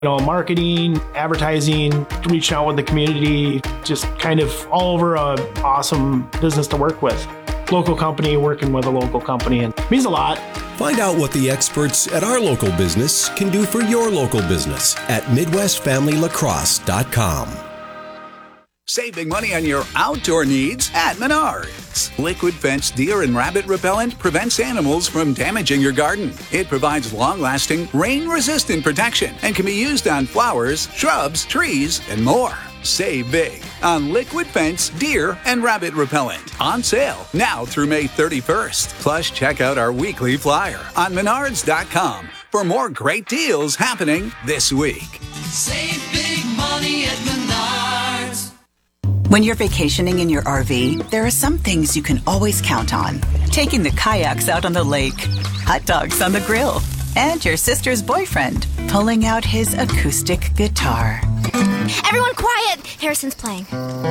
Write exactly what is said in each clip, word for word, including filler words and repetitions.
You know, marketing, advertising, reaching out with the community, just kind of all over a awesome business to work with. Local company working with a local company, and it means a lot. Find out what the experts at our local business can do for your local business at Midwest Family Lacrosse dot com. Save big money on your outdoor needs at Menards. Liquid Fence Deer and Rabbit Repellent prevents animals from damaging your garden. It provides long-lasting, rain-resistant protection and can be used on flowers, shrubs, trees, and more. Save big on Liquid Fence Deer and Rabbit Repellent. On sale now through May thirty-first. Plus, check out our weekly flyer on Menards dot com for more great deals happening this week. Save big money at Menards. When you're vacationing in your R V, there are some things you can always count on. Taking the kayaks out on the lake, hot dogs on the grill, and your sister's boyfriend pulling out his acoustic guitar. Everyone quiet! Harrison's playing.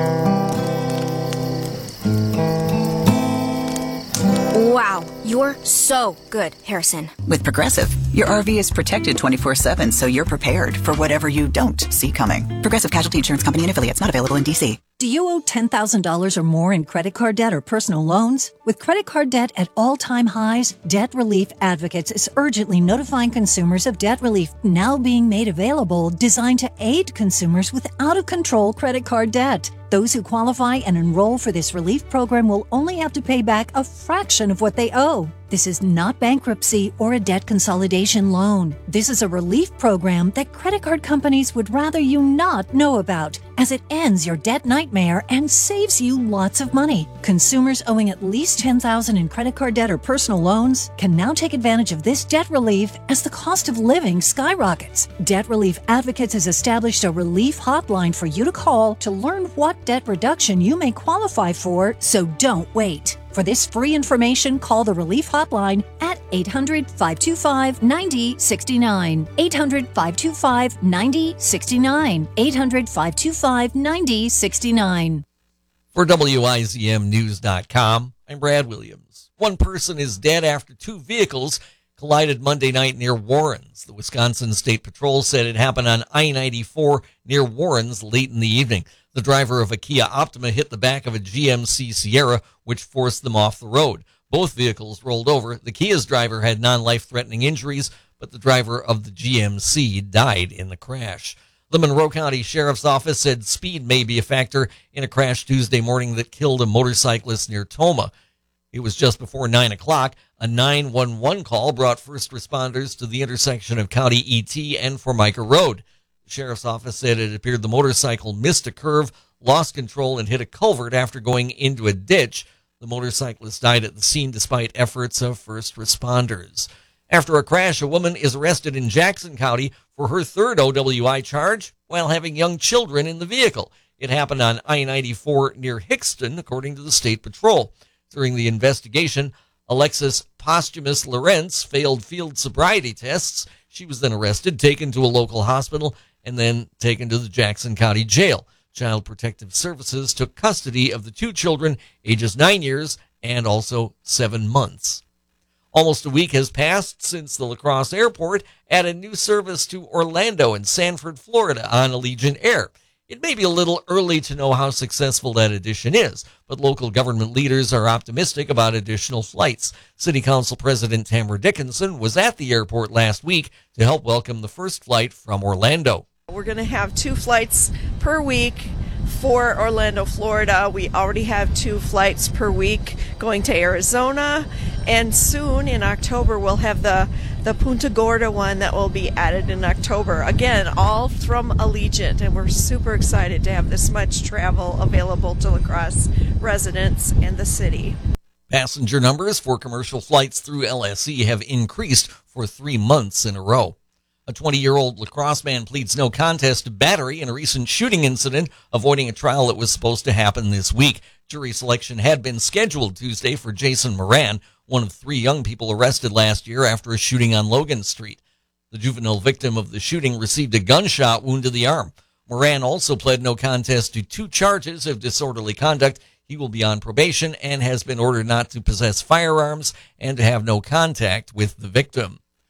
Wow, you're so good, Harrison. With Progressive, your R V is protected twenty-four seven, so you're prepared for whatever you don't see coming. Progressive Casualty Insurance Company and Affiliates, not available in D C. Do you owe ten thousand dollars or more in credit card debt or personal loans? With credit card debt at all-time highs, Debt Relief Advocates is urgently notifying consumers of debt relief now being made available, designed to aid consumers with out-of-control credit card debt. Those who qualify and enroll for this relief program will only have to pay back a fraction of what they owe. This is not bankruptcy or a debt consolidation loan. This is a relief program that credit card companies would rather you not know about, as it ends your debt nightmare and saves you lots of money. Consumers owing at least ten thousand dollars in credit card debt or personal loans can now take advantage of this debt relief as the cost of living skyrockets. Debt Relief Advocates has established a relief hotline for you to call to learn what debt reduction you may qualify for, so don't wait. For this free information, call the Relief Hotline at eight hundred, five two five, nine zero six nine. eight hundred, five two five, nine zero six nine. eight hundred, five two five, nine zero six nine. For W I Z M News dot com, I'm Brad Williams. One person is dead after two vehicles collided Monday night near Warrens. The Wisconsin State Patrol said it happened on I ninety-four near Warrens late in the evening. The driver of a Kia Optima hit the back of a G M C Sierra, which forced them off the road. Both vehicles rolled over. The Kia's driver had non-life-threatening injuries, but the driver of the G M C died in the crash. The Monroe County Sheriff's Office said speed may be a factor in a crash Tuesday morning that killed a motorcyclist near Tomah. It was just before nine o'clock. A nine one one call brought first responders to the intersection of County E T and Formica Road. The Sheriff's Office said it appeared the motorcycle missed a curve, lost control, and hit a culvert after going into a ditch. The motorcyclist died at the scene despite efforts of first responders. After a crash, a woman is arrested in Jackson County for her third O W I charge while having young children in the vehicle. It happened on I ninety-four near Hickston, according to the State Patrol. During the investigation, Alexis Posthumus Lorenz failed field sobriety tests. She was then arrested, taken to a local hospital, and then taken to the Jackson County Jail. Child Protective Services took custody of the two children, ages nine years and also seven months. Almost a week has passed since the La Crosse Airport added new service to Orlando and Sanford, Florida on Allegiant Air. It may be a little early to know how successful that addition is, but local government leaders are optimistic about additional flights. City Council President Tamara Dickinson was at the airport last week to help welcome the first flight from Orlando. We're going to have two flights per week for Orlando, Florida. We already have two flights per week going to Arizona, and soon in October we'll have the, the Punta Gorda one that will be added in October. Again, all from Allegiant, and we're super excited to have this much travel available to La Crosse residents and the city. Passenger numbers for commercial flights through L S E have increased for three months in a row. A twenty-year-old La Crosse man pleads no contest to battery in a recent shooting incident, avoiding a trial that was supposed to happen this week. Jury selection had been scheduled Tuesday for Jason Moran, one of three young people arrested last year after a shooting on Logan Street. The juvenile victim of the shooting received a gunshot wound to the arm. Moran also pled no contest to two charges of disorderly conduct. He will be on probation and has been ordered not to possess firearms and to have no contact with the victim.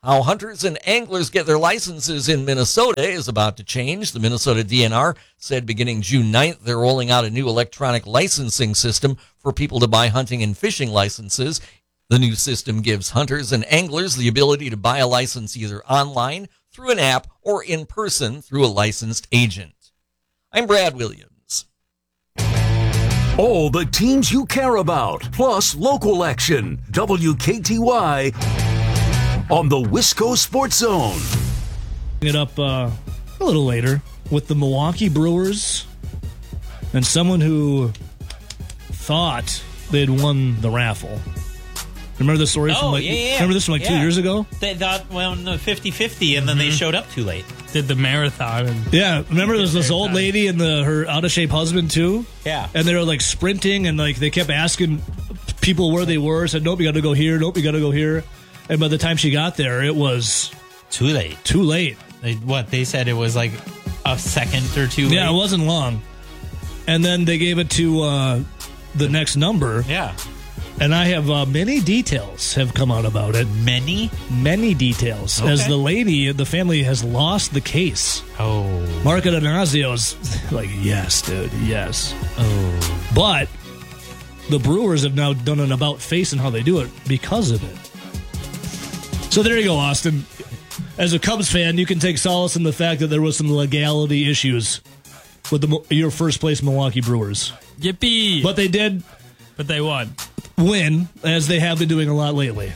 How hunters and anglers get their licenses in Minnesota is about to change. The Minnesota D N R said beginning June ninth, they're rolling out a new electronic licensing system for people to buy hunting and fishing licenses. The new system gives hunters and anglers the ability to buy a license either online, through an app, or in person through a licensed agent. I'm Brad Williams. All the teams you care about, plus local action. W K T Y on the Wisco Sports Zone. It up uh, a little later with the Milwaukee Brewers and someone who thought they'd won the raffle. Remember the story oh, from like yeah, yeah. remember this from like yeah. two years ago? They thought won well, fifty-fifty and then mm-hmm. they showed up too late. Did the marathon. And yeah, remember there was this old lady and the her out of shape husband too? Yeah. And they were like sprinting and like they kept asking people where they were, said, nope, you gotta go here, nope, you gotta go here. And by the time she got there, it was too late. Too late. They, what they said it was like a second or two. Yeah, late. It wasn't long. And then they gave it to uh, the next number. Yeah. And I have uh, many details have come out about it. Many, many details. Okay. As the lady, the family has lost the case. Oh, Mark Adanazio's like, yes, dude, yes. Oh, but the Brewers have now done an about face and how they do it because of it. So there you go, Austin. As a Cubs fan, you can take solace in the fact that there was some legality issues with the, your first place Milwaukee Brewers. Yippee! But they did. But they won. Win, as they have been doing a lot lately.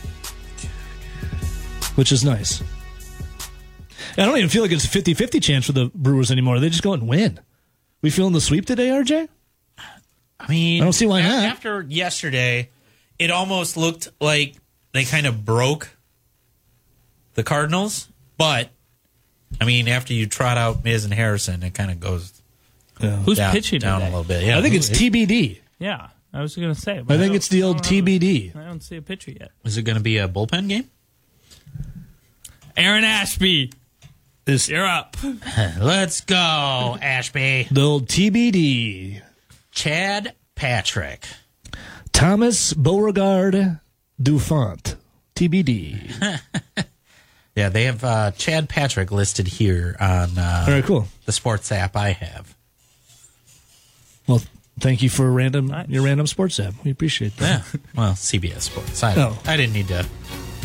Which is nice. I don't even feel like it's a fifty-fifty chance for the Brewers anymore. They just go and win. We feeling the sweep today, R J? I mean, I don't see why not. After yesterday, it almost looked like they kind of broke the Cardinals, but I mean, after you trot out Miz and Harrison, it kind of goes yeah. Who's down, pitching down today? a little bit. Yeah, I think it's T B D. Yeah, I was going to say. I think I it's the old T B D. I don't see a pitcher yet. Is it going to be a bullpen game? Aaron Ashby, is you're up. Let's go, Ashby. The old T B D. Chad Patrick. Thomas Beauregard Dufont. T B D. Yeah, they have uh, Chad Patrick listed here on uh, All right, cool. the sports app I have. Well, thank you for random nice. your random sports app. We appreciate that. Yeah. Well, C B S Sports. I, oh. I didn't need to.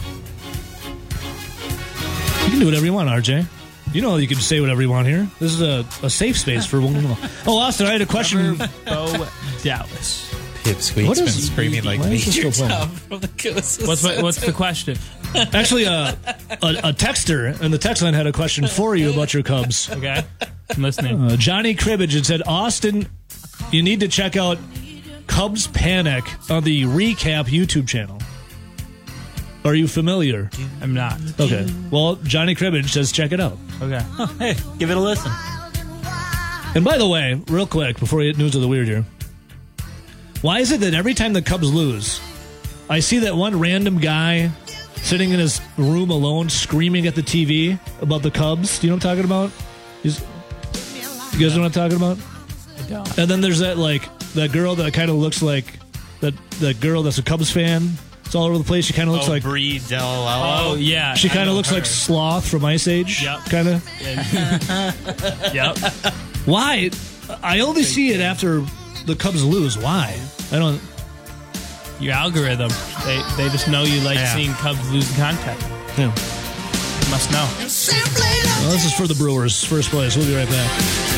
You can do whatever you want, R J. You know you can say whatever you want here. This is a, a safe space for one. Oh, Austin, I had a question. Bo Dallas. Pipsqueak's been is, screaming like Major Tom from the Ghosts. What's, what's the question? Actually, uh, a, a texter and the text line had a question for you about your Cubs. Okay, I'm listening. Uh, Johnny Cribbage had said, Austin, you need to check out Cubs Panic on the Recap YouTube channel. Are you familiar? I'm not. Okay. Well, Johnny Cribbage says check it out. Okay. Oh, hey, give it a listen. And by the way, real quick, before we get news of the weird here, why is it that every time the Cubs lose, I see that one random guy sitting in his room alone screaming at the T V about the Cubs? Do you know what I'm talking about? He's, you guys know what I'm talking about? I don't. And then there's that, like, that girl that kind of looks like, that, that girl that's a Cubs fan. It's all over the place. She kind of looks oh, like Brie Dello. Oh yeah. She kind of looks her. like Sloth from Ice Age. Yep. Kind of. Yep. Why? I only see it after the Cubs lose. Why? I don't. Your algorithm. They they just know you like yeah. seeing Cubs losing contact. Yeah. You must know. Well, this is for the Brewers. First place. We'll be right back.